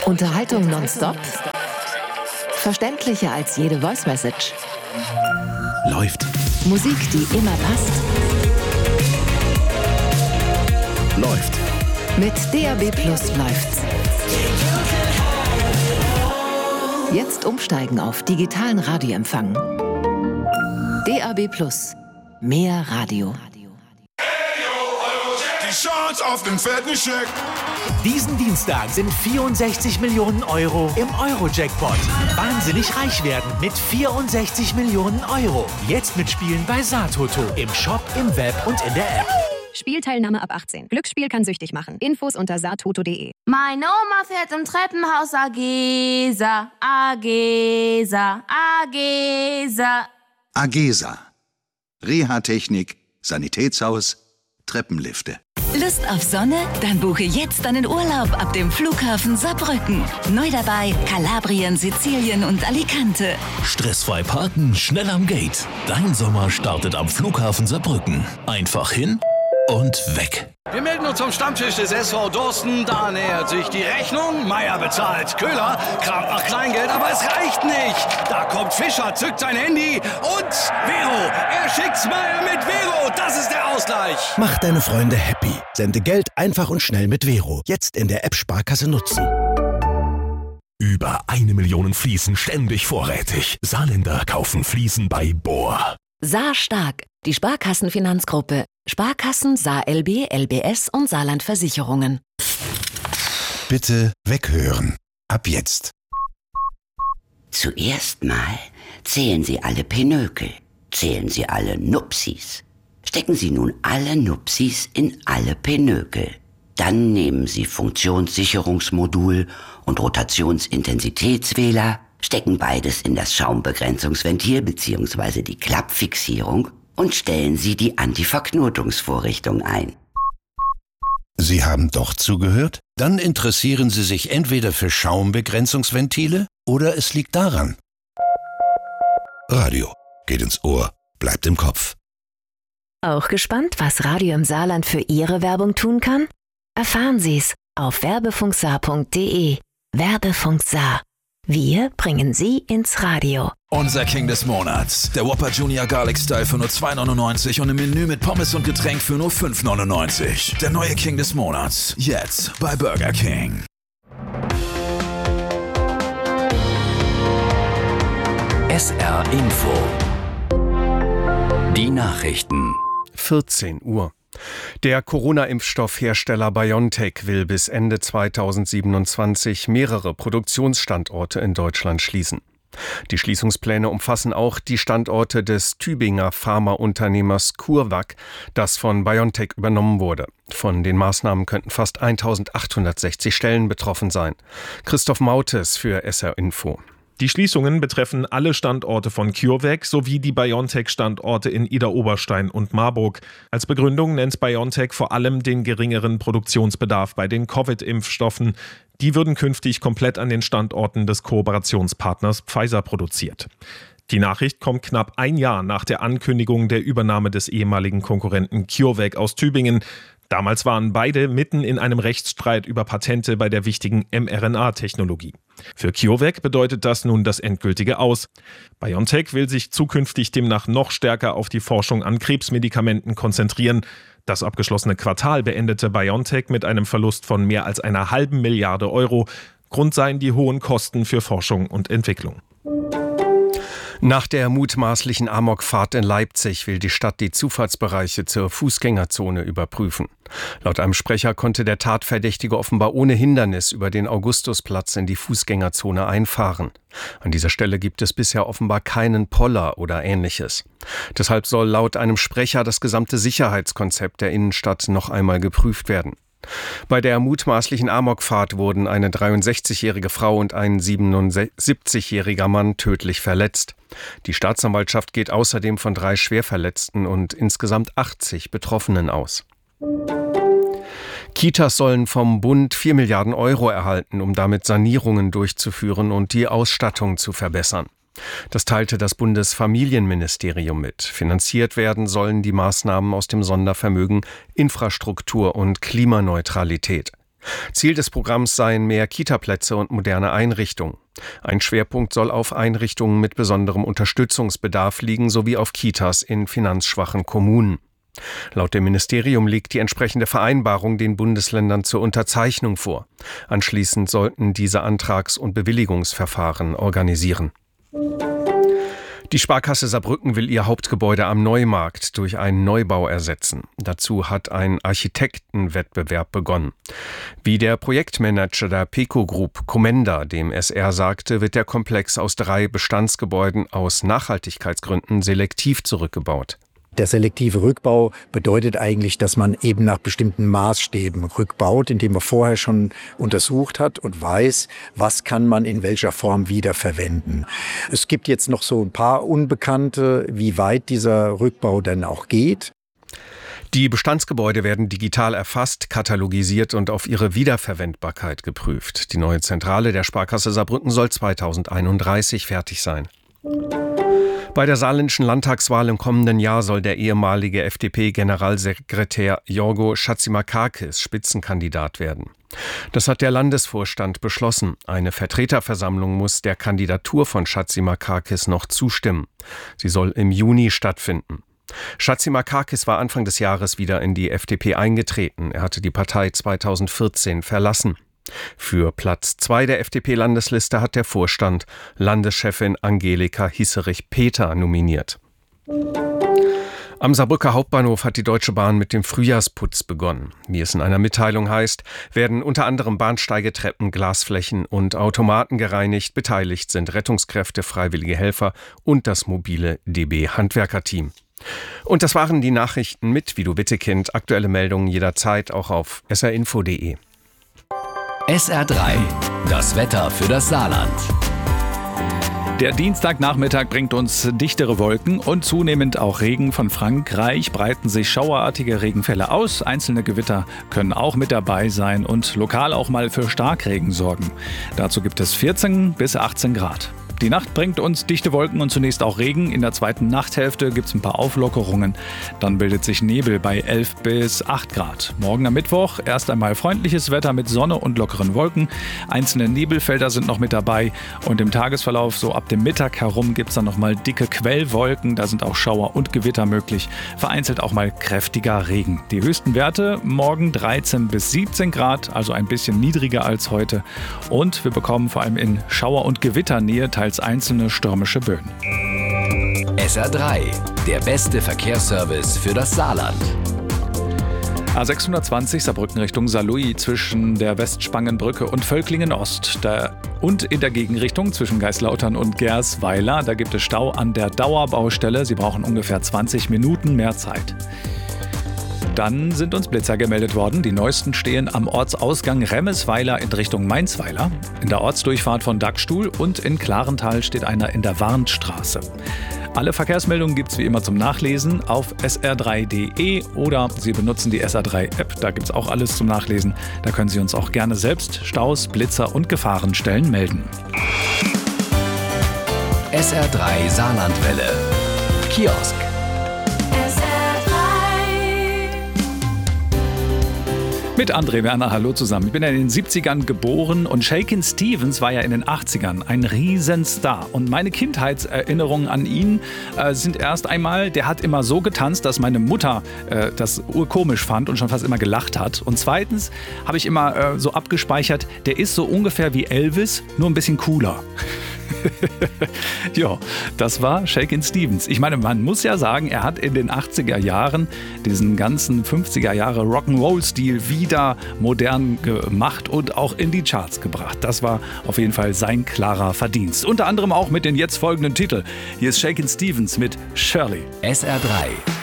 Unterhaltung nonstop? Verständlicher als jede Voice-Message? Läuft. Musik, die immer passt? Läuft. Mit DAB+ läuft's. Jetzt umsteigen auf digitalen Radioempfang. DAB+. Mehr Radio. Die Chance auf den fetten Scheck. Diesen Dienstag sind 64 Millionen Euro im Euro-Jackpot. Wahnsinnig reich werden mit 64 Millionen Euro. Jetzt mitspielen bei Satoto. Im Shop, im Web und in der App. Spielteilnahme ab 18. Glücksspiel kann süchtig machen. Infos unter satoto.de. Meine Oma fährt im Treppenhaus Agesa, Agesa, Agesa. Agesa. Reha-Technik, Sanitätshaus, Treppenlifte. Lust auf Sonne? Dann buche jetzt deinen Urlaub ab dem Flughafen Saarbrücken. Neu dabei Kalabrien, Sizilien und Alicante. Stressfrei parken, schnell am Gate. Dein Sommer startet am Flughafen Saarbrücken. Einfach hin und weg. Wir melden uns zum Stammtisch des SV Dorsten. Da nähert sich die Rechnung. Meier bezahlt. Köhler kramt nach Kleingeld, aber es reicht nicht. Da kommt Fischer, zückt sein Handy und Vero. Er schickt's Meier mit Vero. Das ist der Ausgleich. Mach deine Freunde happy. Sende Geld einfach und schnell mit Vero. Jetzt in der App Sparkasse nutzen. Über 1 Million Fliesen ständig vorrätig. Saarländer kaufen Fliesen bei Bohr. Saar stark. Die Sparkassenfinanzgruppe. Sparkassen, Saar LB, LBS und Saarland Versicherungen. Bitte weghören. Ab jetzt. Zuerst mal zählen Sie alle Pinökel. Zählen Sie alle Nupsis. Stecken Sie nun alle Nupsis in alle Pinökel. Dann nehmen Sie Funktionssicherungsmodul und Rotationsintensitätswähler, stecken beides in das Schaumbegrenzungsventil bzw. die Klappfixierung und stellen Sie die Antiverknotungsvorrichtung ein. Sie haben doch zugehört? Dann interessieren Sie sich entweder für Schaumbegrenzungsventile oder es liegt daran. Radio geht ins Ohr, bleibt im Kopf. Auch gespannt, was Radio im Saarland für Ihre Werbung tun kann? Erfahren Sie's auf werbefunksaar.de. Werbefunk Saar. Wir bringen Sie ins Radio. Unser King des Monats. Der Whopper Junior Garlic Style für nur 2,99 und im Menü mit Pommes und Getränk für nur 5,99. Der neue King des Monats. Jetzt bei Burger King. SR Info. Die Nachrichten. 14 Uhr. Der Corona-Impfstoffhersteller BioNTech will bis Ende 2027 mehrere Produktionsstandorte in Deutschland schließen. Die Schließungspläne umfassen auch die Standorte des Tübinger Pharmaunternehmers CureVac, das von BioNTech übernommen wurde. Von den Maßnahmen könnten fast 1860 Stellen betroffen sein. Christoph Mautes für SR Info. Die Schließungen betreffen alle Standorte von CureVac sowie die BioNTech-Standorte in Idar-Oberstein und Marburg. Als Begründung nennt BioNTech vor allem den geringeren Produktionsbedarf bei den Covid-Impfstoffen. Die würden künftig komplett an den Standorten des Kooperationspartners Pfizer produziert. Die Nachricht kommt knapp ein Jahr nach der Ankündigung der Übernahme des ehemaligen Konkurrenten CureVac aus Tübingen. Damals waren beide mitten in einem Rechtsstreit über Patente bei der wichtigen mRNA-Technologie. Für CureVac bedeutet das nun das endgültige Aus. BioNTech will sich zukünftig demnach noch stärker auf die Forschung an Krebsmedikamenten konzentrieren. Das abgeschlossene Quartal beendete BioNTech mit einem Verlust von mehr als 1,5 Milliarde Euro. Grund seien die hohen Kosten für Forschung und Entwicklung. Nach der mutmaßlichen Amokfahrt in Leipzig will die Stadt die Zufahrtsbereiche zur Fußgängerzone überprüfen. Laut einem Sprecher konnte der Tatverdächtige offenbar ohne Hindernis über den Augustusplatz in die Fußgängerzone einfahren. An dieser Stelle gibt es bisher offenbar keinen Poller oder Ähnliches. Deshalb soll laut einem Sprecher das gesamte Sicherheitskonzept der Innenstadt noch einmal geprüft werden. Bei der mutmaßlichen Amokfahrt wurden eine 63-jährige Frau und ein 77-jähriger Mann tödlich verletzt. Die Staatsanwaltschaft geht außerdem von 3 Schwerverletzten und insgesamt 80 Betroffenen aus. Kitas sollen vom Bund 4 Milliarden Euro erhalten, um damit Sanierungen durchzuführen und die Ausstattung zu verbessern. Das teilte das Bundesfamilienministerium mit. Finanziert werden sollen die Maßnahmen aus dem Sondervermögen Infrastruktur und Klimaneutralität. Ziel des Programms seien mehr Kitaplätze und moderne Einrichtungen. Ein Schwerpunkt soll auf Einrichtungen mit besonderem Unterstützungsbedarf liegen, sowie auf Kitas in finanzschwachen Kommunen. Laut dem Ministerium liegt die entsprechende Vereinbarung den Bundesländern zur Unterzeichnung vor. Anschließend sollten diese Antrags- und Bewilligungsverfahren organisieren. Die Sparkasse Saarbrücken will ihr Hauptgebäude am Neumarkt durch einen Neubau ersetzen. Dazu hat ein Architektenwettbewerb begonnen. Wie der Projektmanager der PECO Group, Comenda, dem SR sagte, wird der Komplex aus 3 Bestandsgebäuden aus Nachhaltigkeitsgründen selektiv zurückgebaut. Der selektive Rückbau bedeutet eigentlich, dass man eben nach bestimmten Maßstäben rückbaut, indem man vorher schon untersucht hat und weiß, was kann man in welcher Form wiederverwenden. Es gibt jetzt noch so ein paar Unbekannte, wie weit dieser Rückbau denn auch geht. Die Bestandsgebäude werden digital erfasst, katalogisiert und auf ihre Wiederverwendbarkeit geprüft. Die neue Zentrale der Sparkasse Saarbrücken soll 2031 fertig sein. Bei der saarländischen Landtagswahl im kommenden Jahr soll der ehemalige FDP-Generalsekretär Jorgo Chatzimarkakis Spitzenkandidat werden. Das hat der Landesvorstand beschlossen. Eine Vertreterversammlung muss der Kandidatur von Chatzimarkakis noch zustimmen. Sie soll im Juni stattfinden. Chatzimarkakis war Anfang des Jahres wieder in die FDP eingetreten. Er hatte die Partei 2014 verlassen. Für Platz 2 der FDP-Landesliste hat der Vorstand Landeschefin Angelika Hisserich-Peter nominiert. Am Saarbrücker Hauptbahnhof hat die Deutsche Bahn mit dem Frühjahrsputz begonnen. Wie es in einer Mitteilung heißt, werden unter anderem Bahnsteigetreppen, Glasflächen und Automaten gereinigt. Beteiligt sind Rettungskräfte, freiwillige Helfer und das mobile DB-Handwerkerteam. Und das waren die Nachrichten mit Vido Wittekind. Aktuelle Meldungen jederzeit auch auf srinfo.de. SR3, das Wetter für das Saarland. Der Dienstagnachmittag bringt uns dichtere Wolken und zunehmend auch Regen. Von Frankreich breiten sich schauerartige Regenfälle aus. Einzelne Gewitter können auch mit dabei sein und lokal auch mal für Starkregen sorgen. Dazu gibt es 14 bis 18 Grad. Die Nacht bringt uns dichte Wolken und zunächst auch Regen. In der zweiten Nachthälfte gibt es ein paar Auflockerungen. Dann bildet sich Nebel bei 11 bis 8 Grad. Morgen am Mittwoch erst einmal freundliches Wetter mit Sonne und lockeren Wolken. Einzelne Nebelfelder sind noch mit dabei. Und im Tagesverlauf, so ab dem Mittag herum, gibt es dann nochmal dicke Quellwolken. Da sind auch Schauer und Gewitter möglich. Vereinzelt auch mal kräftiger Regen. Die höchsten Werte morgen 13 bis 17 Grad, also ein bisschen niedriger als heute. Und wir bekommen vor allem in Schauer- und Gewitternähe teils einzelne stürmische Böen. SR3, der beste Verkehrsservice für das Saarland. A620 Saarbrücken Richtung Saarlouis zwischen der Westspangenbrücke und Völklingen Ost. Und in der Gegenrichtung zwischen Geislautern und Gersweiler. Da gibt es Stau an der Dauerbaustelle. Sie brauchen ungefähr 20 Minuten mehr Zeit. Dann sind uns Blitzer gemeldet worden. Die neuesten stehen am Ortsausgang Remmesweiler in Richtung Mainzweiler, in der Ortsdurchfahrt von Dagstuhl und in Klarental steht einer in der Warnstraße. Alle Verkehrsmeldungen gibt es wie immer zum Nachlesen auf sr3.de oder Sie benutzen die SR3-App, da gibt es auch alles zum Nachlesen. Da können Sie uns auch gerne selbst Staus, Blitzer und Gefahrenstellen melden. SR3 Saarlandwelle. Kiosk. Mit André Werner, hallo zusammen. Ich bin ja in den 70ern geboren und Shakin' Stevens war ja in den 80ern ein Riesenstar. Und meine Kindheitserinnerungen an ihn sind erst einmal, der hat immer so getanzt, dass meine Mutter das urkomisch fand und schon fast immer gelacht hat. Und zweitens habe ich immer so abgespeichert, der ist so ungefähr wie Elvis, nur ein bisschen cooler. Ja, das war Shakin' Stevens. Ich meine, man muss ja sagen, er hat in den 80er Jahren diesen ganzen 50er Jahre Rock'n'Roll-Stil wieder modern gemacht und auch in die Charts gebracht. Das war auf jeden Fall sein klarer Verdienst. Unter anderem auch mit den jetzt folgenden Titeln. Hier ist Shakin' Stevens mit Shirley. SR3.